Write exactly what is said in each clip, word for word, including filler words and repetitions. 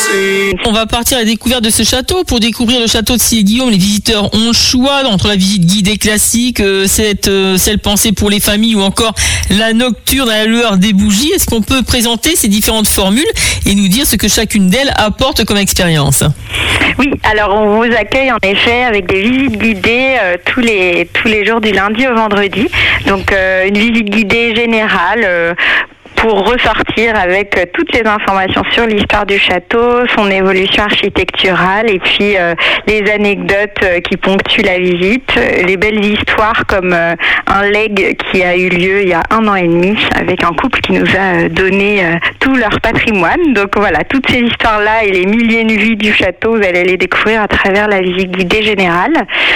On va partir à la découverte de ce château. Pour découvrir le château de Sillé-Guillaume, les visiteurs ont le choix entre la visite guidée classique, cette, celle pensée pour les familles ou encore la nocturne à la lueur des bougies. Est-ce qu'on peut présenter ces différentes formules et nous dire ce que chacune d'elles apporte comme expérience ? Oui, alors on vous accueille en effet avec des visites guidées euh, tous les tous les jours du lundi au vendredi. Donc euh, une visite guidée générale euh, pour ressortir avec toutes les informations sur l'histoire du château, son évolution architecturale et puis euh, les anecdotes euh, qui ponctuent la visite, les belles histoires comme euh, un leg qui a eu lieu il y a un an et demi avec un couple qui nous a donné euh, tout leur patrimoine. Donc voilà, toutes ces histoires-là et les milliers de vies du château, vous allez les découvrir à travers la visite guidée générale.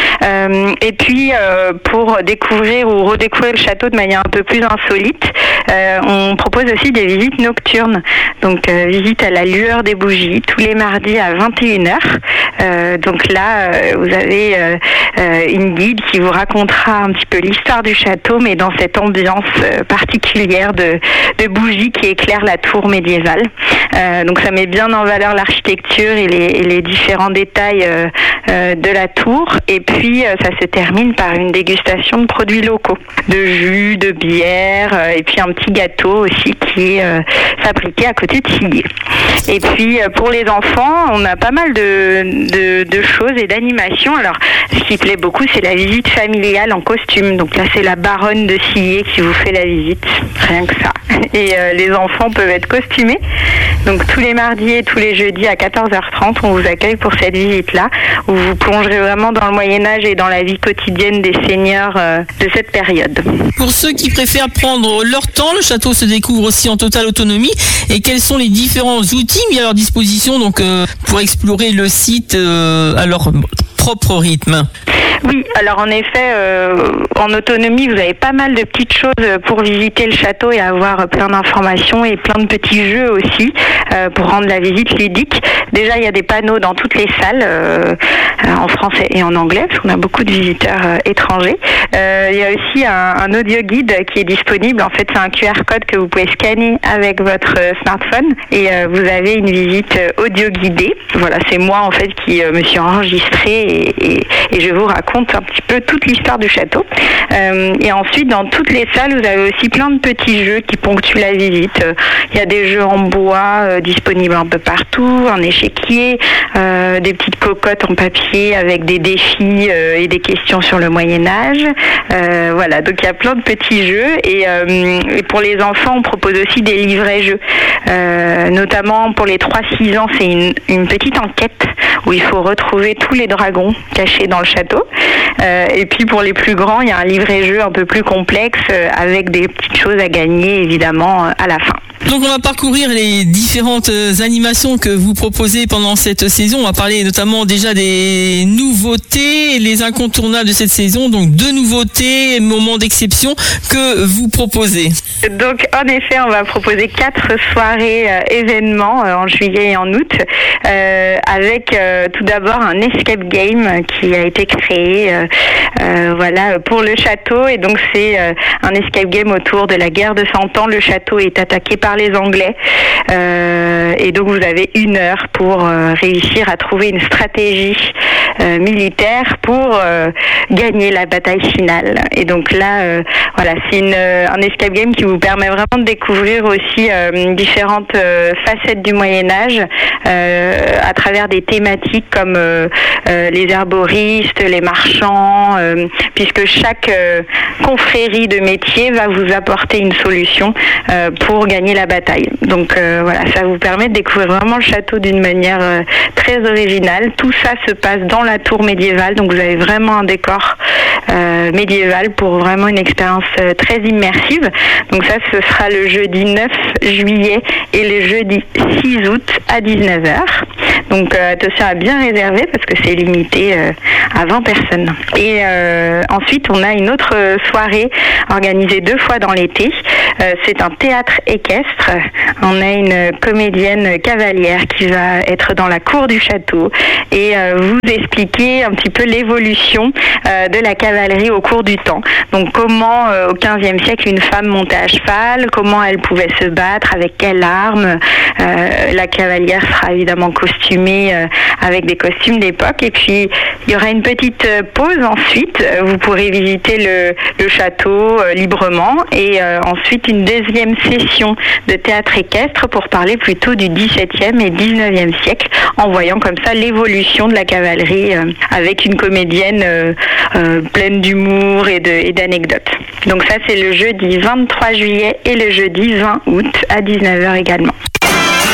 Euh, et puis euh, pour découvrir ou redécouvrir le château de manière un peu plus insolite, euh, on propose aussi des visites nocturnes. Donc euh, visite à la lueur des bougies tous les mardis à vingt et une heures. Euh, donc là, euh, vous avez euh, euh, une guide qui vous racontera un petit peu l'histoire du château, mais dans cette ambiance euh, particulière de, de bougies qui éclairent la tour médiévale. Euh, donc ça met bien en valeur l'architecture et les, et les différents détails euh, euh, de la tour. Et puis euh, ça se termine par une dégustation de produits locaux, de jus, de bière, euh, et puis un petit gâteau aussi qui est euh, fabriqué à côté de Sillé. Et puis euh, pour les enfants, on a pas mal de, de, de choses et d'animations. Alors ce qui plaît beaucoup, c'est la visite familiale en costume. Donc là, c'est la baronne de Sillé qui vous fait la visite, rien que ça. Et euh, les enfants peuvent être costumés. Donc tous les mardis et tous les jeudis à quatorze heures trente, on vous accueille pour cette visite-là, où vous plongerez vraiment dans le Moyen-Âge et dans la vie quotidienne des seigneurs euh, de cette période. Pour ceux qui préfèrent prendre leur temps, le château se découvre aussi en totale autonomie. Et quels sont les différents outils mis à leur disposition donc, euh, pour explorer le site euh, à leur propre rythme ? Oui, alors en effet, euh, en autonomie, vous avez pas mal de petites choses pour visiter le château et avoir plein d'informations et plein de petits jeux aussi euh, pour rendre la visite ludique. Déjà, il y a des panneaux dans toutes les salles, euh, en français et en anglais, parce qu'on a beaucoup de visiteurs euh, étrangers. Euh, il y a aussi un, un audio guide qui est disponible. En fait, c'est un Q R code que vous pouvez scanner avec votre smartphone et euh, vous avez une visite audio guidée. Voilà, c'est moi en fait qui euh, me suis enregistrée et, et, et je vous raconte un petit peu toute l'histoire du château. Euh, et ensuite, dans toutes les salles, vous avez aussi plein de petits jeux qui ponctuent la visite. Euh, il y a des jeux en bois euh, disponibles un peu partout, un échiquier, euh, des petites cocottes en papier avec des défis euh, et des questions sur le Moyen-Âge. Euh, voilà, donc il y a plein de petits jeux. Et, euh, et pour les enfants, on propose aussi des livrets jeux. Euh, notamment pour les trois six ans, c'est une, une petite enquête où il faut retrouver tous les dragons cachés dans le château. Euh, et puis pour les plus grands, il y a un livret jeu un peu plus complexe euh, avec des petites choses à gagner évidemment euh, à la fin. Donc on va parcourir les différentes animations que vous proposez pendant cette saison. On va parler notamment déjà des nouveautés, les incontournables de cette saison. Donc deux nouveautés, moments d'exception que vous proposez. Donc en effet, on va proposer quatre soirées euh, événements euh, en juillet et en août euh, avec euh, tout d'abord un escape game qui a été créé euh, euh, voilà, pour le château. Et donc c'est euh, un escape game autour de la guerre de Cent Ans. Le château est attaqué par les Anglais euh, et donc vous avez une heure pour euh, réussir à trouver une stratégie euh, militaire pour euh, gagner la bataille finale. Et donc là, euh, voilà, c'est une, un escape game qui vous permet vraiment de découvrir aussi euh, différentes euh, facettes du Moyen-Âge euh, à travers des thématiques comme euh, euh, les herboristes, les marchands, euh, puisque chaque euh, confrérie de métier va vous apporter une solution euh, pour gagner la bataille. Donc euh, voilà, ça vous permet de découvrir vraiment le château d'une manière euh, très originale. Tout ça se passe dans la tour médiévale, donc vous avez vraiment un décor euh, médiéval pour vraiment une expérience euh, très immersive. Donc ça, ce sera le jeudi neuf juillet et le jeudi six août à dix-neuf heures. Donc euh, attention à bien réserver parce que c'est limité euh, à vingt personnes. Et euh, ensuite, on a une autre soirée organisée deux fois dans l'été. Euh, c'est un théâtre équestre. On a une comédienne cavalière qui va être dans la cour du château et euh, vous expliquer un petit peu l'évolution euh, de la cavalerie au cours du temps. Donc comment euh, au quinzième siècle une femme montait à cheval, comment elle pouvait se battre, avec quelles armes. Euh, la cavalière sera évidemment costumée euh, avec des costumes d'époque. Et puis il y aura une petite pause ensuite. Vous pourrez visiter le, le château euh, librement et euh, ensuite une deuxième session de théâtre équestre pour parler plutôt du dix-septième et dix-neuvième siècle en voyant comme ça l'évolution de la cavalerie euh, avec une comédienne euh, euh, pleine d'humour et, de, et d'anecdotes. Donc ça c'est le jeudi vingt-trois juillet et le jeudi vingt août à dix-neuf heures également.